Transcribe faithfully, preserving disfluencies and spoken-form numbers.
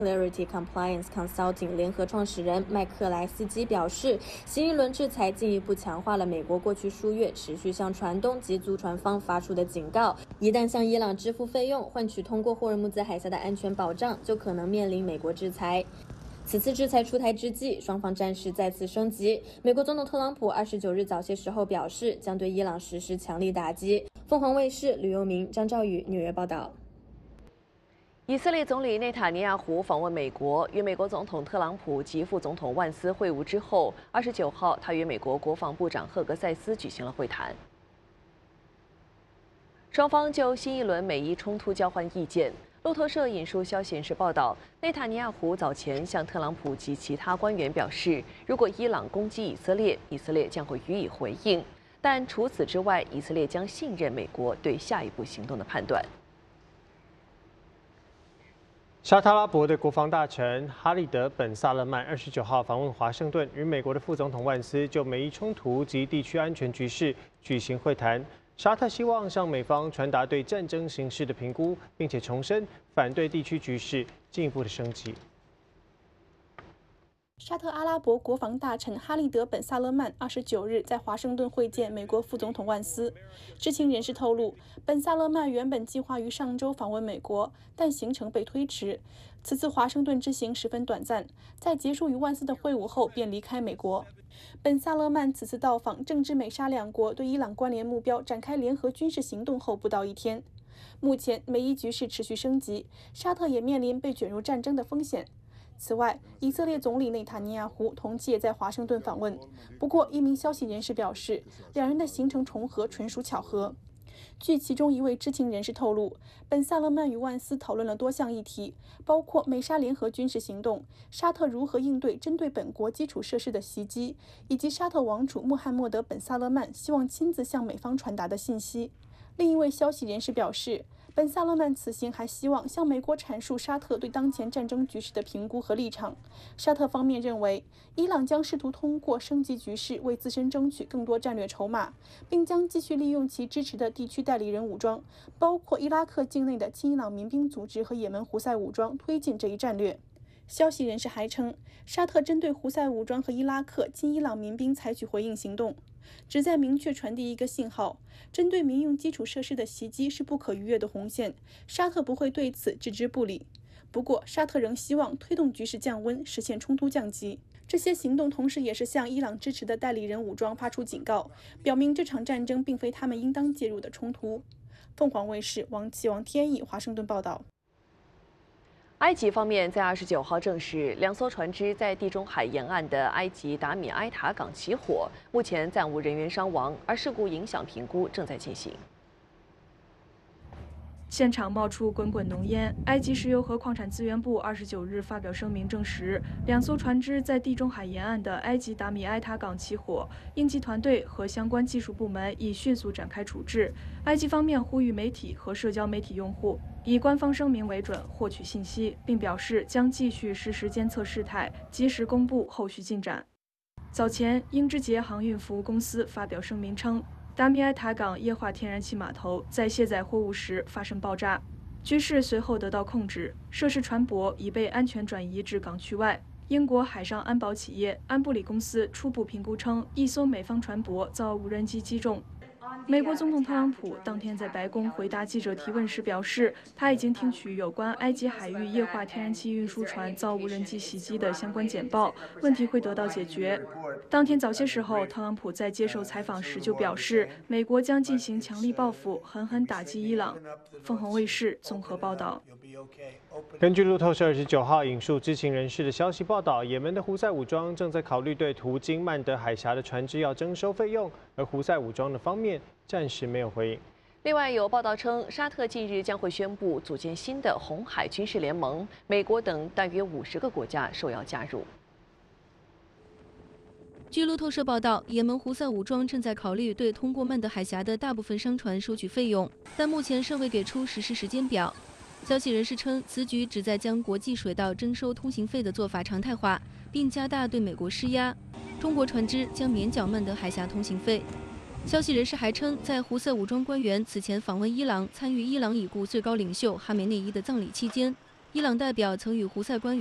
Clarity Compliance Consulting 联合创始人麦克莱斯基表示，新一轮制裁进一步强化了美国过去数月持续向船东及租船方发出的警告：一旦向伊朗支付费用，换取通过霍尔木兹海峡的安全保障，就可能面临美国制裁。此次制裁出台之际，双方战事再次升级。美国总统特朗普二十九日早些时候表示，将对伊朗实施强力打击。凤凰卫视吕佑明、张兆宇纽约报道。 以色列总理内塔尼亚胡访问美国，与美国总统特朗普及副总统万斯会晤之后，二十九号，他与美国国防部长赫格塞斯举行了会谈。双方就新一轮美伊冲突交换意见。路透社引述消息人士报道，内塔尼亚胡早前向特朗普及其他官员表示，如果伊朗攻击以色列，以色列将会予以回应。但除此之外，以色列将信任美国对下一步行动的判断。 沙特阿拉伯的国防大臣哈利德·本·萨勒曼二十九号访问华盛顿，与美国的副总统万斯就美伊冲突及地区安全局势举行会谈。沙特希望向美方传达对战争形势的评估，并且重申反对地区局势进一步的升级。 沙特阿拉伯国防大臣哈利德·本·萨勒曼二十九日在华盛顿会见美国副总统万斯。知情人士透露，本·萨勒曼原本计划于上周访问美国，但行程被推迟。此次华盛顿之行十分短暂，在结束与万斯的会晤后便离开美国。本·萨勒曼此次到访正值美沙两国对伊朗关联目标展开联合军事行动后不到一天。目前美伊局势持续升级，沙特也面临被卷入战争的风险。此外，以色列总理内塔尼亚胡同期也在华盛顿访问。不过，一名消息人士表示，两人的行程重合纯属巧合。据其中一位知情人士透露，本·萨勒曼与万斯讨论了多项议题，包括美沙联合军事行动、沙特如何应对针对本国基础设施的袭击，以及沙特王储穆罕默德·本·萨勒曼希望亲自向美方传达的信息。另一位消息人士表示，本·萨勒曼此行还希望向美国阐述沙特对当前战争局势的评估和立场。沙特方面认为，伊朗将试图通过升级局势为自身争取更多战略筹码，并将继续利用其支持的地区代理人武装，包括伊拉克境内的亲伊朗民兵组织和也门胡塞武装，推进这一战略。消息人士还称，沙特针对胡塞武装和伊拉克亲伊朗民兵采取回应行动，旨在明确传递一个信号：针对民用基础设施的袭击是不可逾越的红线，沙特不会对此置之不理。不过，沙特仍希望推动局势降温，实现冲突降级。这些行动同时也是向伊朗支持的代理人武装发出警告，表明这场战争并非他们应当介入的冲突。凤凰卫视王启王天意华盛顿报道。 埃及方面在二十九号证实，两艘船只在地中海沿岸的埃及达米埃塔港起火，目前暂无人员伤亡，而事故影响评估正在进行。 现场冒出滚滚浓烟。埃及石油和矿产资源部二十九日发表声明证实，两艘船只在地中海沿岸的埃及达米埃塔港起火，应急团队和相关技术部门已迅速展开处置。埃及方面呼吁媒体和社交媒体用户以官方声明为准获取信息，并表示将继续实时监测事态，及时公布后续进展。早前，英之捷航运服务公司发表声明称，达米埃塔港液化天然气码头在卸载货物时发生爆炸，局势随后得到控制，涉事船舶已被安全转移至港区外。英国海上安保企业安布里公司初步评估称，一艘美方船舶遭无人机击中。美国总统特朗普当天在白宫回答记者提问时表示，他已经听取有关埃及海域液化天然气运输船遭无人机袭击的相关简报，问题会得到解决。当天早些时候，特朗普在接受采访时就表示，美国将进行强力报复，狠狠打击伊朗。凤凰卫视综合报道。 根据路透社二十九号引述知情人士的消息报道，也门的胡塞武装正在考虑对途经曼德海峡的船只要征收费用，而胡塞武装的方面暂时没有回应。 另外有报道称，沙特近日将会宣布组建新的红海军事联盟，美国等大约五十个国家受邀加入。 据路透社报道，也门胡塞武装正在考虑对通过曼德海峡的大部分商船收取费用，但目前尚未给出实施时间表。消息人士称，此举旨在将国际水道征收通行费的做法常态化，并加大对美国施压。中国船只将免缴曼德海峡通行费。消息人士还称，在胡塞武装官员此前访问伊朗、参与伊朗已故最高领袖哈梅内伊的葬礼期间， 伊朗代表曾与胡塞官员